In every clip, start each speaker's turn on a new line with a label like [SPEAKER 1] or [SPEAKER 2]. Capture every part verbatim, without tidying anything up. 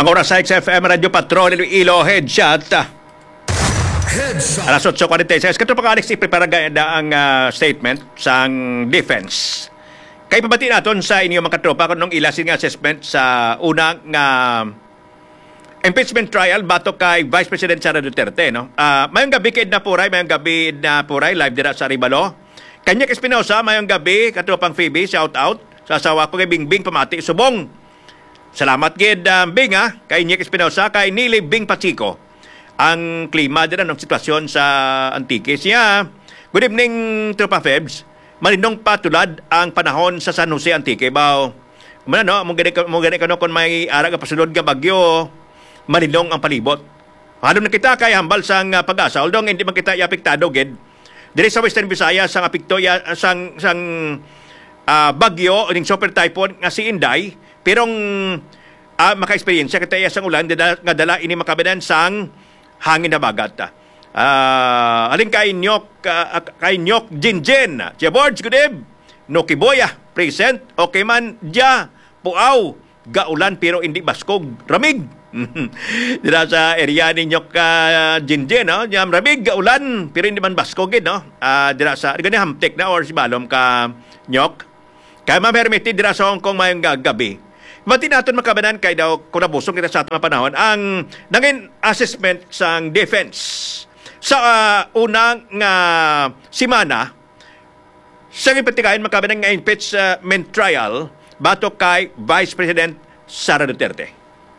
[SPEAKER 1] Ang oras sa X F M Radio Patrol Ilo Headshot.
[SPEAKER 2] Headshot.
[SPEAKER 1] Alas eight forty-six. Kato pa Alex, iprepara ganda ang uh, statement sa defense. Kay pabati naton sa inyo mga katropa kung nung ilasin nga assessment sa unang uh, impeachment trial bato kay Vice President Sara Duterte. No? Uh, mayong gabi kay na puray, mayong gabi na puray, live dira sa Ribalo. Kanya Espinosa, mayong gabi, katropang Phoebe, shout out. Sa asawa ko kay Bingbing Pamati, subong. Salamat gid uh, Bing ha, kay Nick Espinosa, kay Nili Bing Pachico. Ang klima din ng sitwasyon sa Antique. Siya, good evening Tropa Febs. Malinong patulad ang panahon sa San Jose Antique. Bao, muna no, mong gani, mong gani kano kung may arag pasunod nga bagyo, malinong ang palibot. Halom na kita kay hambal sang uh, pag-asa. Although hindi man kita apektado gid. Diri sa Western Visayas sang apekto ya sang sang uh, bagyo ning super typhoon nga si Inday. Perong uh, maka-experience kaya sang ulan nga dala ini makabadan sang hangin na bagat. Uh, aling kay Nyok uh, kay Nyok Jinjen. Tia Boards, good eve. No Kiboya, present. Okay man, dia puaw gaulan pero hindi baskog. Ramig. Dira sa area ni Nyok uh, Jinjen, no? Diyan ramig gaulan pero hindi man baskog gid, no? Uh, dira sa gani Hamtek na or si Balom ka Nyok. Kay Ma'am Hermity dira sa Hong Kong mayong gabi. Mati natin makabanan kay daw kung nabusong kita sa atong panahon ang nangin assessment sang defense sa uh, unang nga uh, simana sa ipatikain makabanan nga impeachment trial batok kay Vice President Sara Duterte.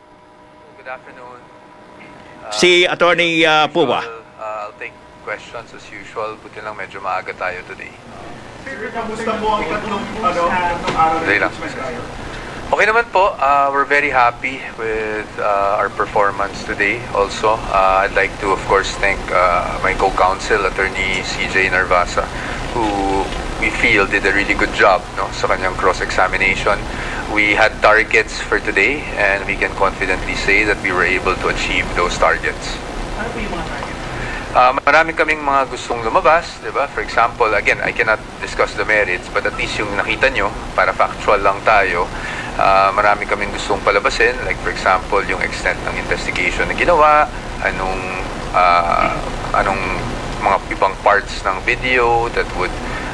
[SPEAKER 3] Good afternoon. Uh,
[SPEAKER 1] si Attorney uh, Puwa.
[SPEAKER 3] Uh, I'll take questions as usual. Buti lang medyo maaga tayo today.
[SPEAKER 4] Sir, kamusta po ang ikatlong ano, ikatlong araw
[SPEAKER 3] Today lang. Okay naman po, uh, we're very happy with uh, our performance today also. Uh, I'd like to of course thank uh, my co-counsel, Attorney C J Narvasa, who we feel did a really good job no, sa kanyang cross-examination. We had targets for today and we can confidently say that we were able to achieve those targets.
[SPEAKER 4] Ano po yung mga targets?
[SPEAKER 3] Uh, marami kaming mga gustong lumabas, di ba? For example, again, I cannot discuss the merits, but at least yung nakita nyo, para factual lang tayo, uh, marami kaming gustong palabasin, like for example, yung extent ng investigation na ginawa, anong, uh, anong mga ibang parts ng video that would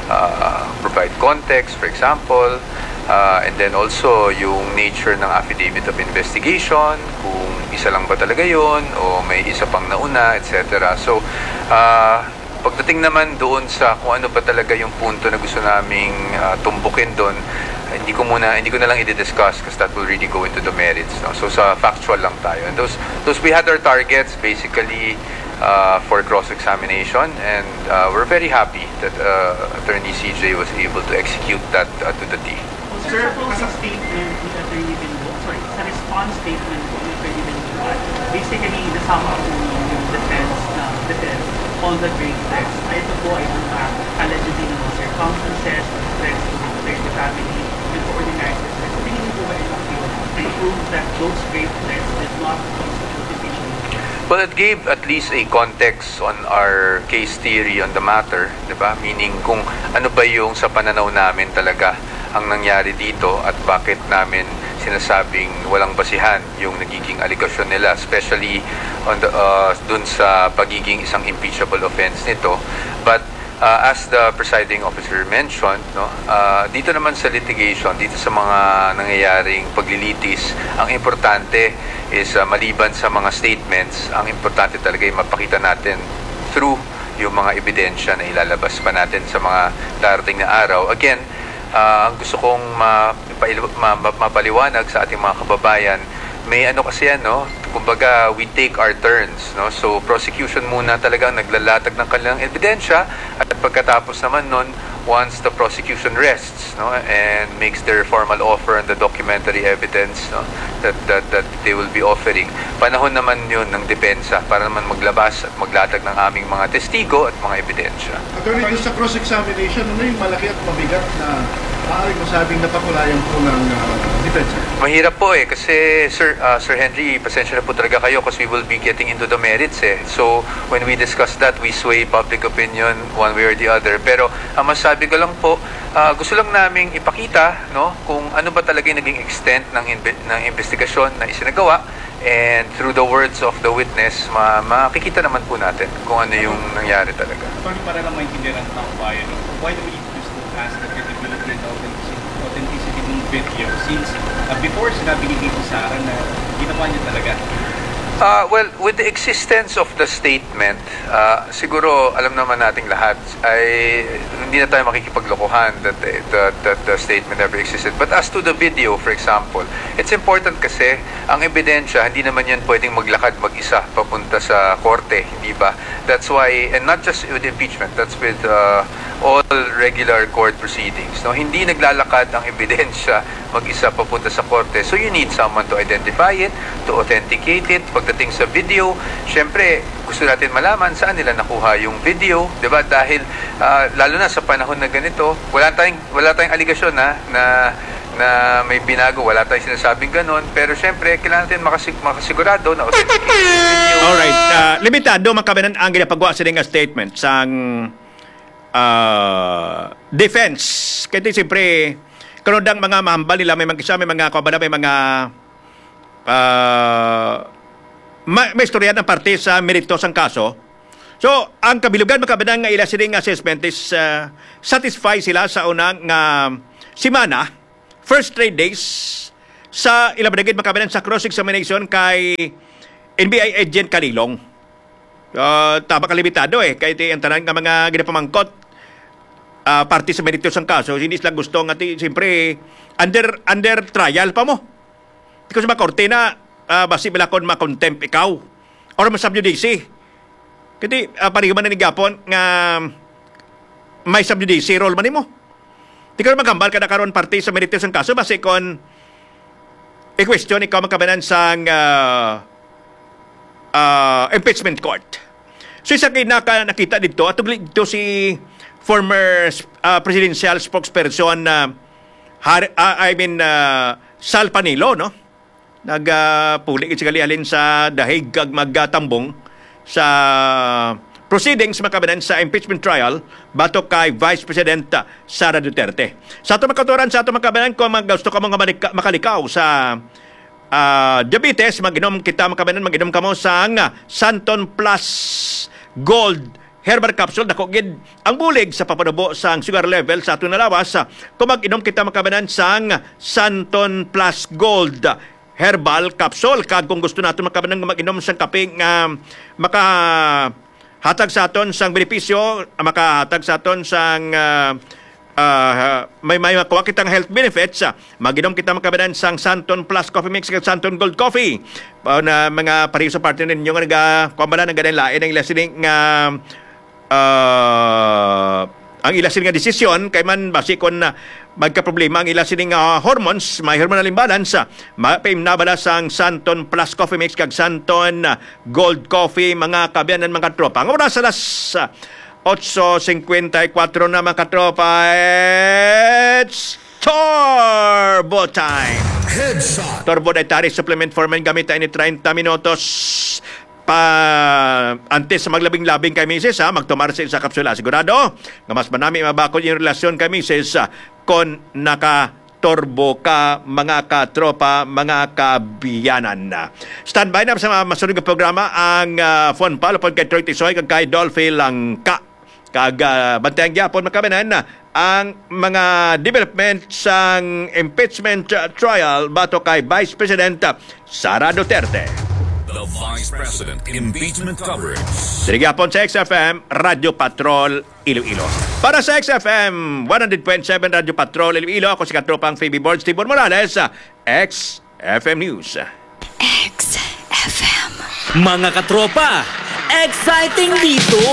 [SPEAKER 3] uh, provide context, for example, uh, and then also yung nature ng affidavit of investigation, kung isa lang ba talaga yun o may isa pang nauna, et cetera. So, uh, pagdating naman doon sa kung ano ba talaga yung punto na gusto naming uh, tumbukin doon, hindi ko muna hindi ko na lang i-discuss because that will really go into the merits. No? So, sa factual lang tayo. And those, those we had our targets basically uh, for cross-examination and uh, we're very happy that uh, Attorney C J was able to execute that uh, to the T.
[SPEAKER 4] Sir, sa statement ni Attorney Bingo, sorry, sa response statement po ni Attorney Bingo, basically, nasama po yung defense na defense all the great threats. Ito po ay ang uh, allegedly ng mga circumstances, threats to protect the family, and to ordinary citizens. Tingin niyo po ba enough yun to prove that those great threats did not constitute impeachment?
[SPEAKER 3] Well, it gave at least a context on our case theory on the matter, di ba? Meaning kung ano ba yung sa pananaw namin talaga ang nangyari dito at bakit namin sinasabing walang basihan yung nagiging aligasyon nila, especially on the, uh, dun sa pagiging isang impeachable offense nito. But uh, as the presiding officer mentioned, no, uh, dito naman sa litigation, dito sa mga nangyayaring paglilitis, ang importante is uh, maliban sa mga statements, ang importante talaga ay mapakita natin through yung mga ebidensya na ilalabas pa natin sa mga darating na araw. Again, Uh, ang gusto kong ma, ma, ma, mapaliwanag sa ating mga kababayan, may ano kasi yan, no? Kumbaga, we take our turns, no? So, prosecution muna talagang naglalatag ng kanilang ebidensya at pagkatapos naman nun, once the prosecution rests, no? And makes their formal offer on the documentary evidence, no? That, that, that they will be offering. Panahon naman yun ng depensa para naman maglabas at maglatag ng aming mga testigo at mga ebidensya.
[SPEAKER 2] Attorney, sa cross-examination, ano yung malaki at mabigat na maaaring masabing napakulayan po ng uh, defense.
[SPEAKER 3] Mahirap po eh kasi Sir uh, Sir Henry, pasensya na po talaga kayo because we will be getting into the merits eh. So when we discuss that, we sway public opinion one way or the other. Pero ang masabi ko lang po, uh, gusto lang naming ipakita no kung ano ba talaga yung naging extent ng inbe- ng investigasyon na isinagawa, and through the words of the witness, ma makikita naman po natin kung ano yung nangyari talaga.
[SPEAKER 5] Attorney, para lang maintindihan ng taong bayan, why do we use to ask the credibility and authenticity, authenticity ng video since uh, before sinabi ni Kiko Sara na ginawa niya talaga?
[SPEAKER 3] Uh, well, with the existence of the statement, uh, siguro alam naman nating lahat ay hindi na tayo makikipaglokohan that, that, that the statement never existed. But as to the video, for example, it's important kasi ang ebidensya, hindi naman yan pwedeng maglakad mag-isa papunta sa korte, hindi ba? That's why, and not just with impeachment, that's with uh, all regular court proceedings. No? Hindi naglalakad ang ebidensya mag-isa papunta sa korte. So you need someone to identify it, to authenticate it. Pagdating sa video, syempre, gusto natin malaman saan nila nakuha yung video, 'di ba? Dahil uh, lalo na sa panahon na ganito, wala tayong wala tayong aligasyon na na na may binago, wala tayong sinasabing gano'n, pero syempre kailangan natin makasig makasigurado na authenticate yung video.
[SPEAKER 1] Alright, uh, limitado makabinan ang ginapagawa sa nga statement sang uh, defense. Kaya siyempre, kanodang mga mahambal nila, may mga may mga kabana, may mga uh, may, may istorya ng parte sa meritos ang kaso. So, ang kabilugan makabinan nga ila sining assessment is uh, satisfy sila sa unang uh, simana, first three days sa ilabadagid makabinan sa cross-examination kay N B I agent Kalilong. Uh, tama kalimitado eh. Kaya iti ang tanan nga mga ginapamangkot uh, parte sa meritos ang kaso, hindi sila gusto nga ti, siyempre, under, under trial pa mo. Kasi makorte na, uh, basi bilakon makontempt ikaw or masubjudice. Kasi uh, parigaman na ni Gapon nga may subjudice role man mo. Di ka magambal ka na karon parte sa meritos ang kaso basi kon i-question ikaw magkabanan sa uh, uh, impeachment court. So isa kay naka, nakita dito at dito si former uh, presidential spokesperson na uh, uh, I mean uh, Sal Panilo, no? Nagpuli uh, itsagali alin sa dahig kag maggatambong sa proceedings makabanan sa impeachment trial batok kay Vice President Sara Duterte. Sa ato makaturan sa ato makabanan kung mag gusto ka mga makalikaw sa uh, diabetes, mag-inom kita makabanan, mag-inom kamo sa uh, Santon Plus Gold Herbal Capsule. Dako gid ang bulig sa papanubo sa sugar level sa ato nalawas. Kung mag-inom kita makabanan sa Santon Plus Gold Herbal Capsule, kag kung gusto nato makabanan mag-inom sa kape nga uh, maka hatag sa aton sang benepisyo, makahatag sa aton sang uh, uh, may may makuha kitang health benefits, uh, mag-inom kita makabanan sang Santon Plus Coffee Mix kag Santon Gold Coffee. Uh, na mga pareho sa partner ninyo nga nagakumbala ng ganang lain ang ilasining nga uh, uh, ang ilasin nga desisyon kay man basikon na magka-problema ang ilasin nga uh, hormones, may hormonal imbalance, uh, mapaim na bala sang Santon Plus Coffee Mix kag Santon uh, Gold Coffee mga kabiyanan mga tropa. Ang oras alas uh, eight fifty-four na mga tropa. It's Turbo Time.
[SPEAKER 2] Headshot.
[SPEAKER 1] Turbo Dietary Supplement Formen gamit tayo ni thirty minutos pa antes sa maglabing-labing kay Mises ha, magtumar sa isa kapsula. Sigurado nga mas manami mabakod yung relasyon kay Mises ha, kon naka-turbo ka mga katropa, mga kabiyanan. Standby na sa masunod nga programa ang uh, phone pal upon kay Troy Tisoy kag kay Dolphy Langka. Kag uh, bantayang gyapon makabanan na ang mga development sa impeachment uh, trial bato kay Vice President uh, Sara Duterte.
[SPEAKER 2] The Vice President Impeachment Coverage.
[SPEAKER 1] Dirigapon sa X F M, Radio Patrol, Iloilo. Para sa X F M, one hundred point seven Radio Patrol, Iloilo, ako si katropang Phoebe Board, Steve Morales, sa X F M News.
[SPEAKER 6] X F M.
[SPEAKER 7] Mga katropa, exciting dito!